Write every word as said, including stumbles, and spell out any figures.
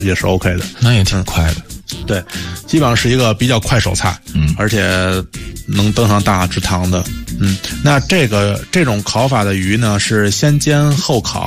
也是 OK 的。 那也挺快的。 嗯、对，基本上是一个比较快手菜， 嗯， 而且能登上大雅之堂的。嗯，那这个这种烤法的鱼呢，是先煎后烤。